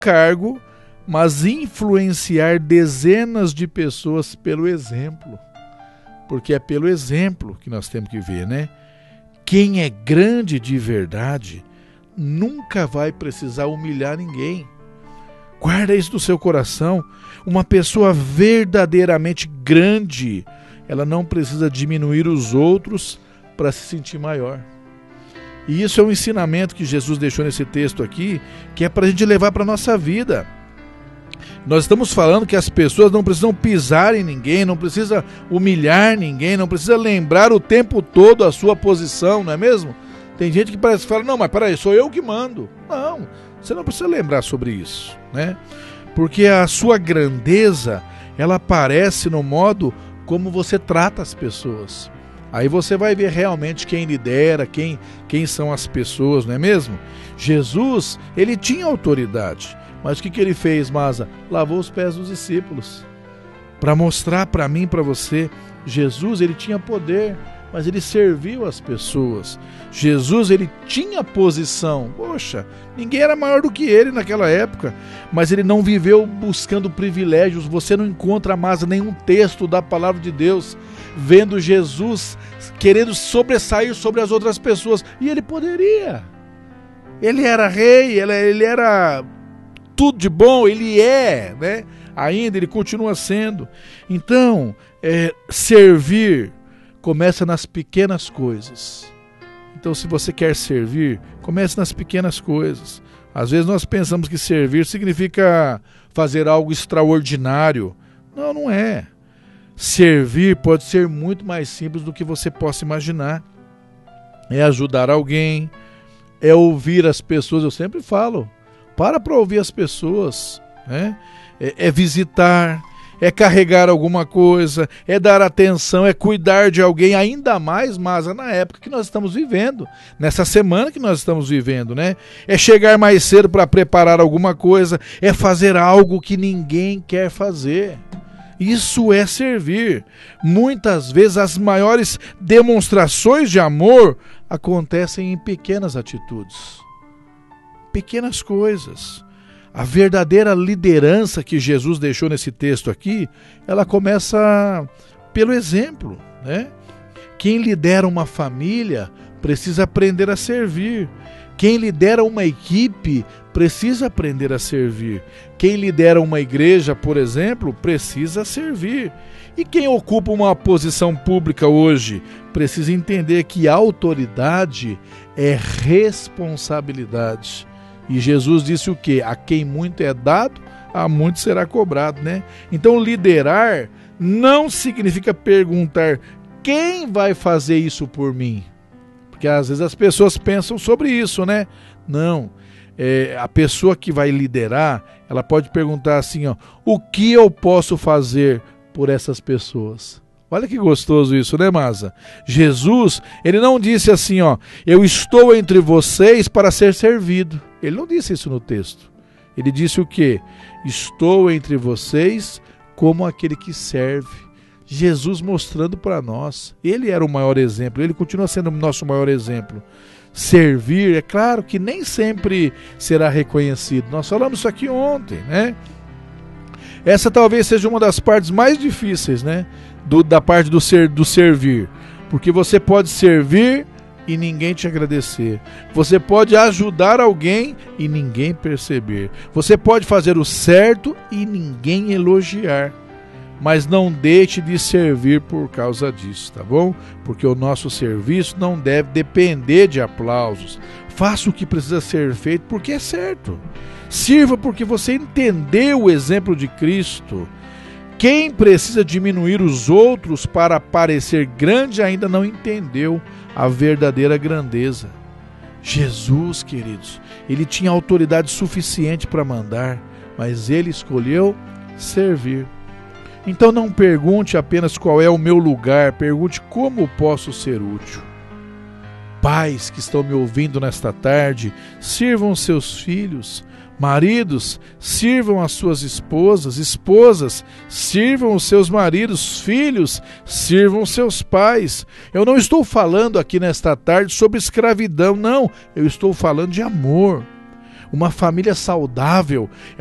cargo, mas influenciar dezenas de pessoas pelo exemplo. Porque é pelo exemplo que nós temos que ver, né? Quem é grande de verdade nunca vai precisar humilhar ninguém. Guarda isso no seu coração. Uma pessoa verdadeiramente grande, ela não precisa diminuir os outros para se sentir maior. E isso é um ensinamento que Jesus deixou nesse texto aqui, que é para a gente levar para a nossa vida. Nós estamos falando que as pessoas não precisam pisar em ninguém, não precisa humilhar ninguém, não precisa lembrar o tempo todo a sua posição, não é mesmo? Tem gente que parece que fala, não, mas peraí, sou eu que mando. Não, você não precisa lembrar sobre isso, né? Porque a sua grandeza, ela aparece no modo como você trata as pessoas. Aí você vai ver realmente quem lidera, quem são as pessoas, não é mesmo? Jesus, ele tinha autoridade, mas o que ele fez, Masa? Lavou os pés dos discípulos. Para mostrar para mim, para você, Jesus, ele tinha poder, mas ele serviu as pessoas. Jesus, ele tinha posição. Poxa, ninguém era maior do que ele naquela época, mas ele não viveu buscando privilégios. Você não encontra, Masa, nenhum texto da palavra de Deus vendo Jesus querendo sobressair sobre as outras pessoas. E ele poderia. Ele era rei, ele era tudo de bom, ele é, né? Ainda ele continua sendo. Então, servir começa nas pequenas coisas. Então, se você quer servir, comece nas pequenas coisas. Às vezes nós pensamos que servir significa fazer algo extraordinário. Não, não é. Servir pode ser muito mais simples do que você possa imaginar. É ajudar alguém, é ouvir as pessoas. Eu sempre falo, para ouvir as pessoas, né? É visitar, é carregar alguma coisa, é dar atenção, é cuidar de alguém, ainda mais, Masa, na época que nós estamos vivendo, nessa semana que nós estamos vivendo, né? É chegar mais cedo para preparar alguma coisa, é fazer algo que ninguém quer fazer. Isso é servir. Muitas vezes as maiores demonstrações de amor acontecem em pequenas atitudes, pequenas coisas. A verdadeira liderança que Jesus deixou nesse texto aqui, ela começa pelo exemplo, né? Quem lidera uma família precisa aprender a servir. Quem lidera uma equipe precisa aprender a servir. Quem lidera uma igreja, por exemplo, precisa servir. E quem ocupa uma posição pública hoje precisa entender que a autoridade é responsabilidade. E Jesus disse o quê? A quem muito é dado, a muito será cobrado, né? Então liderar não significa perguntar quem vai fazer isso por mim. Porque às vezes as pessoas pensam sobre isso, né? Não. A pessoa que vai liderar, ela pode perguntar assim, ó, o que eu posso fazer por essas pessoas? Olha que gostoso isso, né, Masa? Jesus, ele não disse assim, ó, eu estou entre vocês para ser servido. Ele não disse isso no texto. Ele disse o quê? Estou entre vocês como aquele que serve. Jesus mostrando para nós. Ele era o maior exemplo, ele continua sendo o nosso maior exemplo. Servir, é claro que nem sempre será reconhecido. Nós falamos isso aqui ontem, né? Essa talvez seja uma das partes mais difíceis, né? Da parte do servir. Porque você pode servir e ninguém te agradecer. Você pode ajudar alguém e ninguém perceber. Você pode fazer o certo e ninguém elogiar. Mas não deixe de servir por causa disso, tá bom? Porque o nosso serviço não deve depender de aplausos. Faça o que precisa ser feito porque é certo. Sirva porque você entendeu o exemplo de Cristo. Quem precisa diminuir os outros para parecer grande ainda não entendeu a verdadeira grandeza. Jesus, queridos, ele tinha autoridade suficiente para mandar, mas ele escolheu servir. Então não pergunte apenas qual é o meu lugar, pergunte como posso ser útil. Pais que estão me ouvindo nesta tarde, sirvam seus filhos. Maridos, sirvam as suas esposas. Esposas, sirvam os seus maridos. Filhos, sirvam seus pais. Eu não estou falando aqui nesta tarde sobre escravidão, não. Eu estou falando de amor. Uma família saudável,